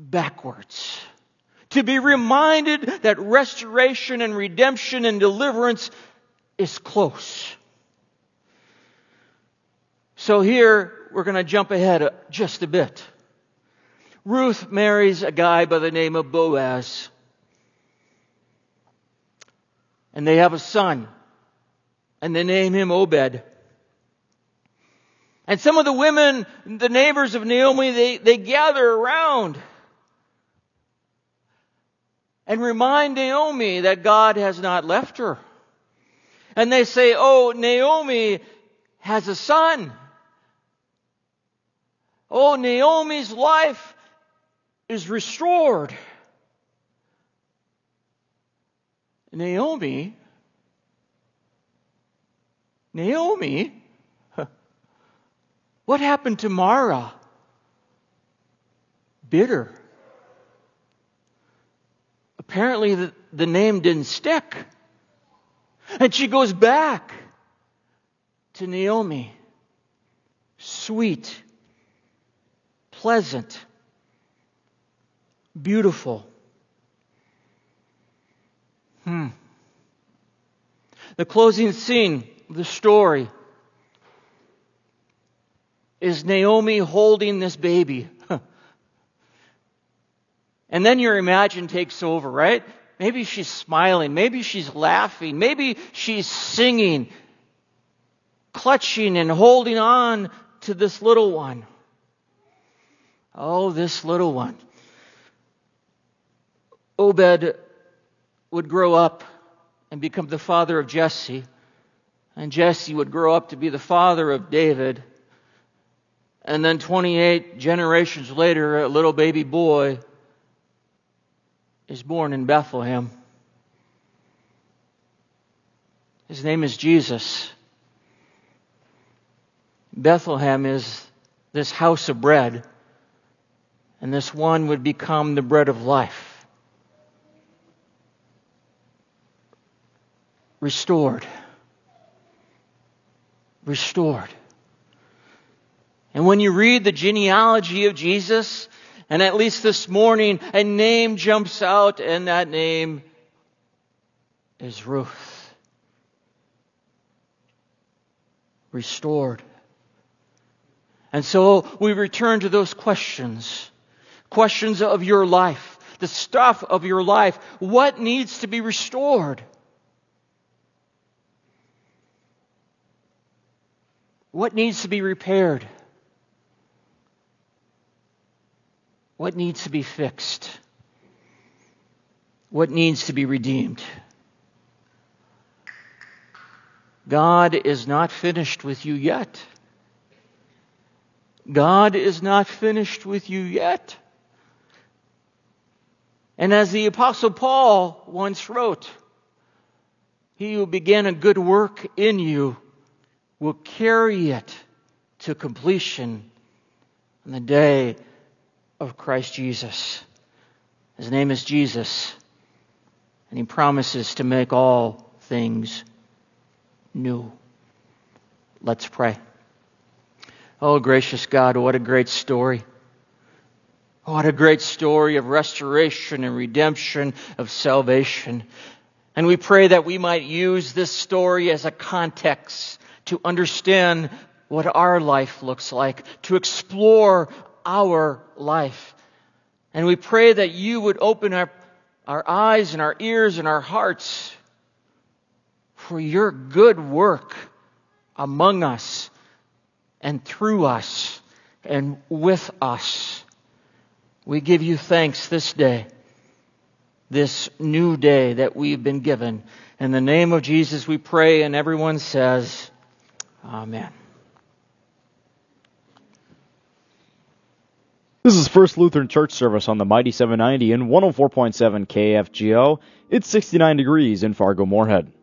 backwards. To be reminded that restoration and redemption and deliverance is close. So here, we're going to jump ahead just a bit. Ruth marries a guy by the name of Boaz. And they have a son. And they name him Obed. And some of the women, the neighbors of Naomi, they gather around and remind Naomi that God has not left her. And they say, oh, Naomi has a son. Oh, Naomi's life is restored. Naomi, what happened to Mara? Bitter. Apparently the name didn't stick. And she goes back to Naomi. Sweet, pleasant, beautiful. The closing scene of the story is Naomi holding this baby. And then your imagine takes over, right? Maybe she's smiling. Maybe she's laughing. Maybe she's singing, clutching and holding on to this little one. Oh, this little one. Obed would grow up and become the father of Jesse. And Jesse would grow up to be the father of David. And then 28 generations later, a little baby boy is born in Bethlehem. His name is Jesus. Bethlehem is this house of bread. And this one would become the bread of life. Restored. And when you read the genealogy of Jesus, and at least this morning, a name jumps out, and that name is Ruth. Restored. And so we return to those questions. Questions of your life. The stuff of your life. What needs to be restored? What needs to be repaired? What needs to be fixed? What needs to be redeemed? God is not finished with you yet. God is not finished with you yet. And as the Apostle Paul once wrote, he who began a good work in you will carry it to completion on the day of Christ Jesus. His name is Jesus, and He promises to make all things new. Let's pray. Oh, gracious God, what a great story. What a great story of restoration and redemption, of salvation. And we pray that we might use this story as a context to understand what our life looks like, to explore our life. And we pray that you would open our eyes and our ears and our hearts for your good work among us and through us and with us. We give you thanks this day, this new day that we've been given. In the name of Jesus we pray, and everyone says, Amen. This is First Lutheran Church service on the Mighty 790 and 104.7 KFGO. It's 69 degrees in Fargo-Moorhead.